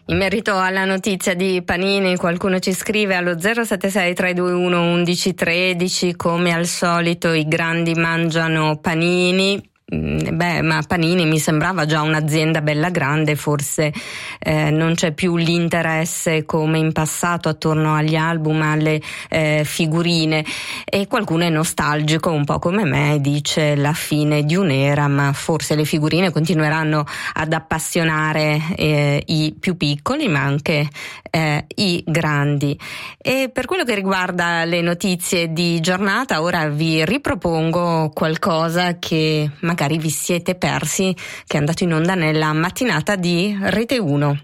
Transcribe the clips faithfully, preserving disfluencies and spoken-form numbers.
In merito alla notizia di Panini, qualcuno ci scrive allo zero sette sei tre due uno undici tredici: come al solito i grandi mangiano panini. Beh, ma Panini mi sembrava già un'azienda bella grande, forse eh, non c'è più l'interesse come in passato attorno agli album, alle eh, figurine, e qualcuno è nostalgico un po' come me, dice la fine di un'era, ma forse le figurine continueranno ad appassionare eh, i più piccoli, ma anche eh, i grandi. E per quello che riguarda le notizie di giornata, ora vi ripropongo qualcosa che magari vi siete persi, che è andato in onda nella mattinata di Rete uno.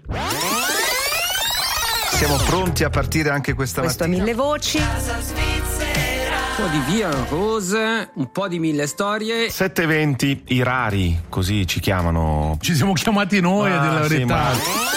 Siamo pronti a partire anche questa Questo mattina. Mille Voci. Un po' di Via Rose, un po' di Mille Storie. sette venti, i rari, così ci chiamano. Ci siamo chiamati noi, Ah, a dire la sì, verità. ma-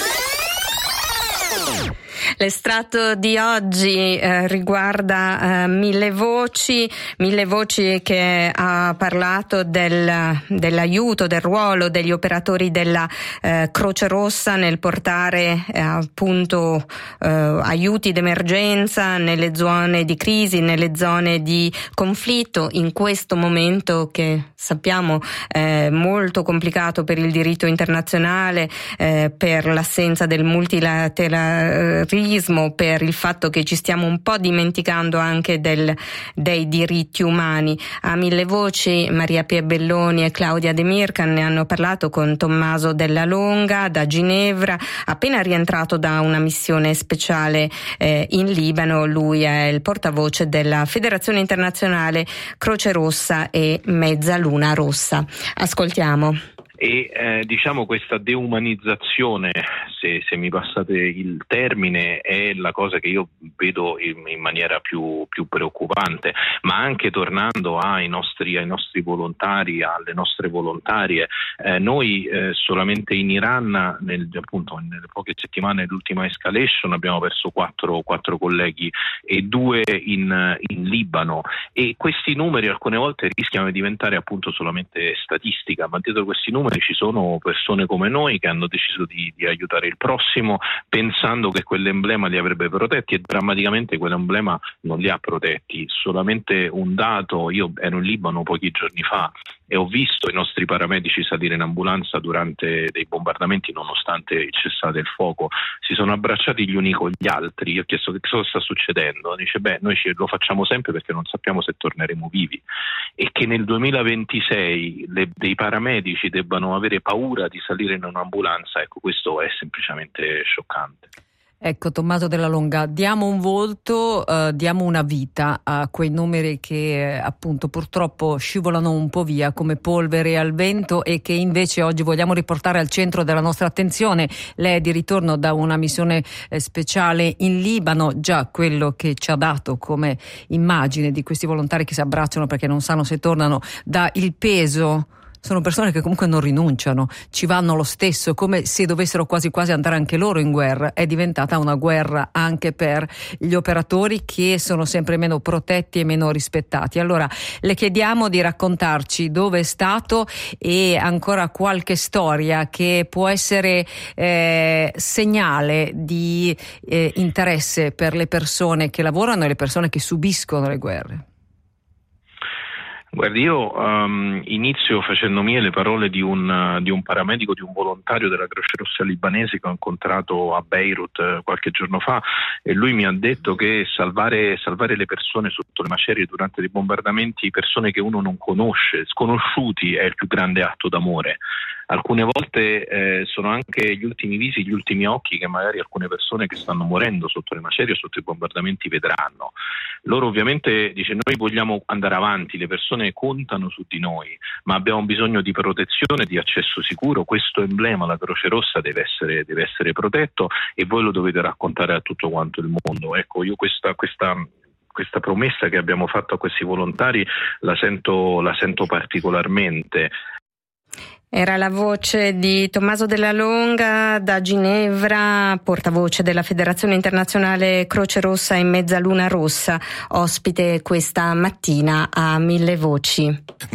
L'estratto di oggi eh, riguarda eh, Mille Voci, Mille Voci che ha parlato del, dell'aiuto, del ruolo degli operatori della eh, Croce Rossa nel portare eh, appunto eh, aiuti d'emergenza nelle zone di crisi, nelle zone di conflitto, in questo momento che sappiamo è molto complicato per il diritto internazionale, eh, per l'assenza del multilateralismo, per il fatto che ci stiamo un po' dimenticando anche del, dei diritti umani. A Mille Voci Maria Pia Belloni e Claudia De Mircan ne hanno parlato con Tommaso Della Longa da Ginevra, appena rientrato da una missione speciale eh, in Libano. Lui è il portavoce della Federazione Internazionale Croce Rossa e Mezzaluna Rossa. Ascoltiamo. E eh, diciamo questa deumanizzazione, se, se mi passate il termine, è la cosa che io vedo in, in maniera più, più preoccupante, ma anche tornando ai nostri, ai nostri volontari, alle nostre volontarie. Eh, noi eh, solamente in Iran, nel, appunto nelle poche settimane dell'ultima escalation, abbiamo perso quattro, quattro colleghi e due in, in Libano, e questi numeri alcune volte rischiano di diventare appunto solamente statistica, ma dietro questi numeri ci sono persone come noi che hanno deciso di, di aiutare il prossimo pensando che quell'emblema li avrebbe protetti, e drammaticamente quell'emblema non li ha protetti. Solamente un dato: io ero in Libano pochi giorni fa e ho visto i nostri paramedici salire in ambulanza durante dei bombardamenti, nonostante il cessate il fuoco. Si sono abbracciati gli uni con gli altri. Io ho chiesto che cosa sta succedendo. Dice: beh, noi ci, lo facciamo sempre perché non sappiamo se torneremo vivi. E che nel duemilaventisei le, dei paramedici debbano avere paura di salire in un'ambulanza, ecco, questo è semplicemente scioccante. Ecco, Tommaso Della Longa, diamo un volto, eh, diamo una vita a quei numeri che eh, appunto purtroppo scivolano un po' via come polvere al vento, e che invece oggi vogliamo riportare al centro della nostra attenzione. Lei è di ritorno da una missione eh, speciale in Libano, già quello che ci ha dato come immagine di questi volontari che si abbracciano perché non sanno se tornano, dà il peso. Sono persone che comunque non rinunciano, ci vanno lo stesso, come se dovessero quasi quasi andare anche loro in guerra. È diventata una guerra anche per gli operatori, che sono sempre meno protetti e meno rispettati. Allora le chiediamo di raccontarci dove è stato e ancora qualche storia che può essere eh, segnale di eh, interesse per le persone che lavorano e le persone che subiscono le guerre. Guardi, io um, inizio facendo mie le parole di un, di un paramedico, di un volontario della Croce Rossa libanese che ho incontrato a Beirut eh, qualche giorno fa, e lui mi ha detto che salvare, salvare le persone sotto le macerie durante dei bombardamenti, persone che uno non conosce, sconosciuti, è il più grande atto d'amore. Alcune volte eh, sono anche gli ultimi visi, gli ultimi occhi che magari alcune persone che stanno morendo sotto le macerie o sotto i bombardamenti vedranno. Loro ovviamente, dice, noi vogliamo andare avanti, le persone contano su di noi, ma abbiamo bisogno di protezione, di accesso sicuro. Questo emblema, la Croce Rossa, deve essere, deve essere protetto, e voi lo dovete raccontare a tutto quanto il mondo. Ecco, io questa... questa Questa promessa che abbiamo fatto a questi volontari la sento, la sento particolarmente. Era la voce di Tommaso Della Longa da Ginevra, portavoce della Federazione Internazionale Croce Rossa e Mezzaluna Rossa, ospite questa mattina a Mille Voci.